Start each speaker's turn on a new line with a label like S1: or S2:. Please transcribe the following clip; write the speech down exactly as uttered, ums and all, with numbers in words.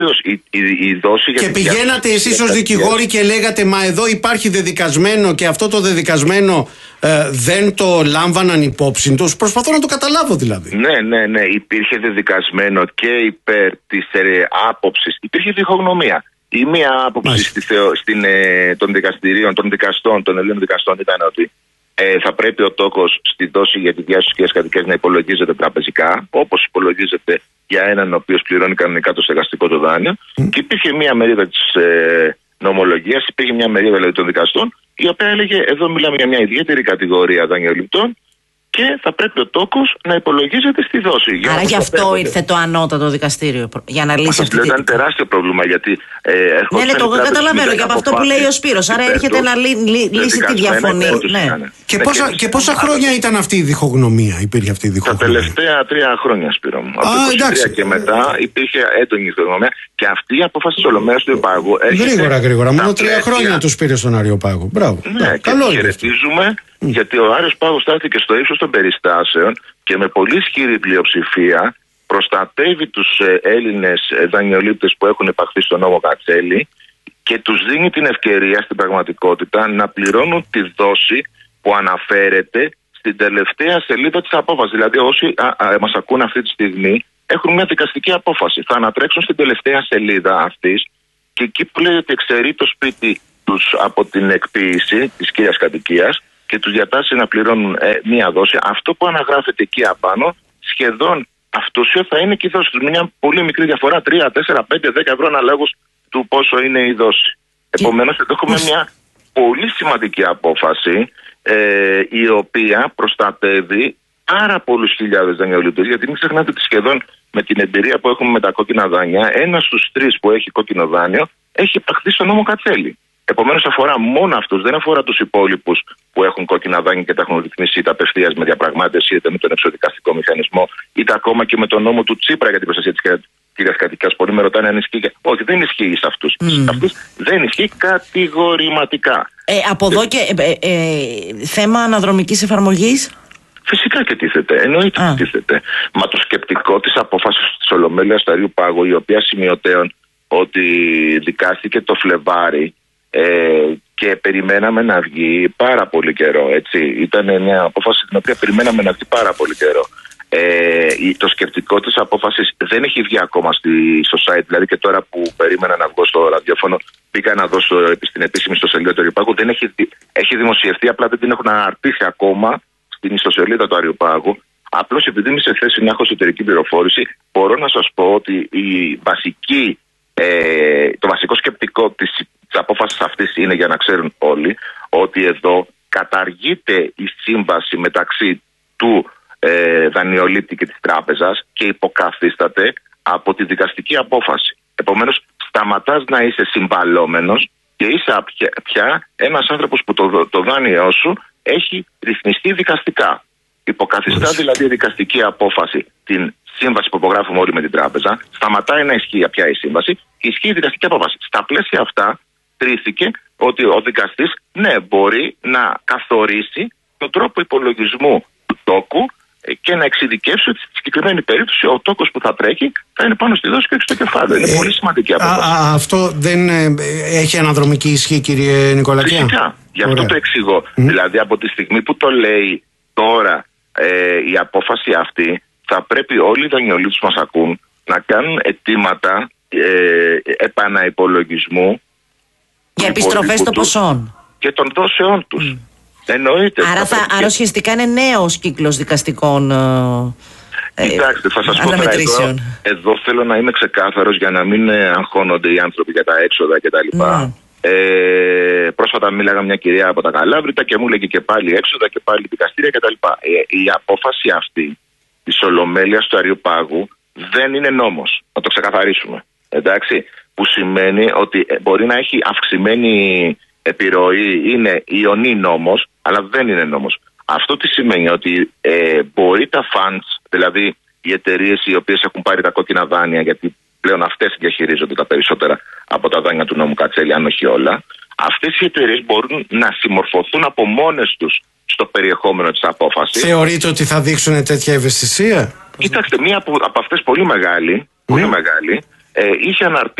S1: η, η, η δόση.
S2: Και πηγαίνατε εσείς ως δικηγόροι και λέγατε, μα εδώ υπάρχει δεδικασμένο και αυτό το δεδικασμένο ε, δεν το λάμβαναν υπόψη τους. Προσπαθώ να το καταλάβω δηλαδή.
S1: Ναι, ναι, ναι. Υπήρχε δεδικασμένο και υπέρ της ε, άποψης. Υπήρχε διχογνωμία. Η μία άποψη στη θεω, στην, ε, των δικαστηρίων, των δικαστών, των Ελλήνων δικαστών ήταν ότι ε, θα πρέπει ο τόκος στη δόση για τη διάσωση και κατοικίας να υπολογίζεται τραπεζικά, όπως υπολογίζεται για έναν ο οποίος πληρώνει κανονικά το στεγαστικό του δάνειο. Mm. Και υπήρχε μία μερίδα της ε, νομολογίας, υπήρχε μία μερίδα δηλαδή, των δικαστών, η οποία έλεγε: εδώ μιλάμε για μια ιδιαίτερη κατηγορία δανειοληπτών και θα πρέπει ο τόκος να υπολογίζεται στη δόση.
S3: Άρα γι' αυτό ήρθε το ανώτατο δικαστήριο για να λύσει αυτή τη.
S1: Ήταν τεράστιο πρόβλημα γιατί. Ε,
S3: ναι, ναι, το καταλαβαίνω για από αυτό που λέει ο Σπύρος. Άρα έρχεται να λύ, λύ, λύσει τη διαφωνία. Ναι.
S2: Και, ναι, πόσα, και πόσα χρόνια ήταν αυτή η διχογνωμία, υπήρχε αυτή η διχογνωμία?
S1: Τα τελευταία τρία χρόνια, Σπύρο μου. Από το είκοσι τρία και μετά υπήρχε έντονη διχογνωμία και αυτή η απόφαση της Ολομέλειας του Αριοπάγου.
S2: Γρήγορα, γρήγορα. Μόνο τρία χρόνια του πήρε στον Αριοπάγο. Μπράβο.
S1: Ναι, και χαιρετίζουμε. Mm. Γιατί ο Άριος Πάγος στάθηκε στο ύψος των περιστάσεων και με πολύ ισχυρή πλειοψηφία προστατεύει τους ε, Έλληνες ε, δανειολήπτες που έχουν υπαχθεί στον νόμο Κατσέλη και τους δίνει την ευκαιρία στην πραγματικότητα να πληρώνουν τη δόση που αναφέρεται στην τελευταία σελίδα της απόφασης. Δηλαδή όσοι α, α, μας ακούν αυτή τη στιγμή έχουν μια δικαστική απόφαση. Θα ανατρέξουν στην τελευταία σελίδα αυτής και εκεί που λέει ότι εξαιρεί το σπίτι τους από την εκποίηση της κύριας κατοικίας και τους διατάσσει να πληρώνουν ε, μία δόση, αυτό που αναγράφεται εκεί απάνω σχεδόν αυτούσιο θα είναι και η δόση τους. Μια πολύ μικρή διαφορά, τρία, τέσσερα, πέντε, δέκα ευρώ αναλόγως του πόσο είναι η δόση. Και... Επομένως, εδώ έχουμε μια πολύ σημαντική απόφαση ε, η οποία προστατεύει πάρα πολλούς χιλιάδες δανειολήπτες. Γιατί μην ξεχνάτε ότι σχεδόν με την εμπειρία που έχουμε με τα κόκκινα δάνεια, ένας στους τρεις που έχει κόκκινο δάνειο έχει υπαχθεί στον νόμο Κατσέλη. Επομένως αφορά μόνο αυτούς, δεν αφορά τους υπόλοιπους που έχουν κόκκινα δάνεια και τα έχουν ρυθμίσει είτε απευθείας με διαπραγμάτευση, είτε με τον εξοδικαστικό μηχανισμό, είτε ακόμα και με τον νόμο του Τσίπρα για την προστασία της κυρίας κατοικίας. Πολλοί με ρωτάνε αν ισχύει. Όχι, δεν ισχύει σε αυτούς. Mm. Σε αυτούς δεν ισχύει κατηγορηματικά.
S3: Ε, από εδώ και ε, ε, θέμα αναδρομικής εφαρμογής.
S1: Φυσικά και τίθεται. Εννοείται ότι τίθεται. Μα το σκεπτικό της απόφασης της Ολομέλειας του Αριοπάγου, η οποία σημειωτέων ότι δικάστηκε το Φλεβάρι. Ε, και περιμέναμε να βγει πάρα πολύ καιρό, έτσι. Ήταν μια απόφαση την οποία περιμέναμε να βγει πάρα πολύ καιρό. Ε, το σκεπτικό της απόφασης δεν έχει βγει ακόμα στη, στο site, δηλαδή και τώρα που περίμενα να βγω στο ραδιόφωνο πήγα να δω στο, στην επίσημη ιστοσελίδα του Αριοπάγου, δεν έχει, έχει δημοσιευτεί, απλά δεν την έχουν αναρτήσει ακόμα στην ιστοσελίδα του Αριοπάγου. Απλώς επειδή είμαι σε θέση να έχω εσωτερική πληροφόρηση, μπορώ να σας πω ότι η βασική, ε, το βασικό σκεπτικό της της απόφασης αυτής είναι, για να ξέρουν όλοι, ότι εδώ καταργείται η σύμβαση μεταξύ του ε, δανειολήπτη και της τράπεζας και υποκαθίσταται από τη δικαστική απόφαση. Επομένως, σταματάς να είσαι συμβαλόμενος και είσαι πια, πια ένας άνθρωπος που το, το δάνειό σου έχει ρυθμιστεί δικαστικά. Υποκαθιστά δηλαδή η δικαστική απόφαση την σύμβαση που υπογράφουμε όλοι με την τράπεζα, σταματάει να ισχύει πια η σύμβαση και ισχύει η δικαστική απόφαση. Στα πλαίσια αυτά, κρίθηκε ότι ο δικαστής, ναι, μπορεί να καθορίσει τον τρόπο υπολογισμού του τόκου και να εξειδικεύσει ότι στη συγκεκριμένη περίπτωση ο τόκος που θα τρέχει θα είναι πάνω στη δόση και όχι στο κεφάλαιο. Είναι ε, πολύ σημαντική απόφαση.
S2: Α, α, αυτό δεν ε, έχει αναδρομική ισχύ, κύριε Νικολακιά?
S1: Φυσικά. Γι' αυτό Ωραία. το εξηγώ. Mm. Δηλαδή από τη στιγμή που το λέει τώρα ε, η απόφαση αυτή, θα πρέπει όλοι οι δανειολήπτες που μας ακούν να κάνουν αιτήματα ε, επαναυπολογισμού
S3: για επιστροφές των ποσών
S1: και των δόσεών τους. Mm. Εννοείται.
S3: Άρα, θα, άρα ουσιαστικά είναι νέος κύκλος δικαστικών ε,
S1: Κοιτάξτε, θα σας πω τώρα, εδώ, εδώ θέλω να είμαι ξεκάθαρος για να μην αγχώνονται οι άνθρωποι για τα έξοδα κτλ. Mm. Ε, πρόσφατα μίλαγα μια κυρία από τα Καλάβρητα και μου έλεγε και πάλι έξοδα και πάλι δικαστήρια κτλ. Ε, η απόφαση αυτή της Ολομέλειας του Αριοπάγου δεν είναι νόμος. Να το ξεκαθαρίσουμε. Εντάξει. Που σημαίνει ότι μπορεί να έχει αυξημένη επιρροή, είναι ιονή νόμος, αλλά δεν είναι νόμος. Αυτό τι σημαίνει? Ότι ε, μπορεί τα funds, δηλαδή οι εταιρείες οι οποίες έχουν πάρει τα κόκκινα δάνεια, γιατί πλέον αυτές διαχειρίζονται τα περισσότερα από τα δάνεια του νόμου Κατσέλη, αν όχι όλα, αυτές οι εταιρείες μπορούν να συμμορφωθούν από μόνες τους στο περιεχόμενο της απόφασης.
S2: Θεωρείτε ότι θα δείξουν τέτοια ευαισθησία?
S1: Κοιτάξτε, μία από, από αυτές πολύ μεγάλη, πολύ mm. μεγάλη ε, είχε αναρτήσει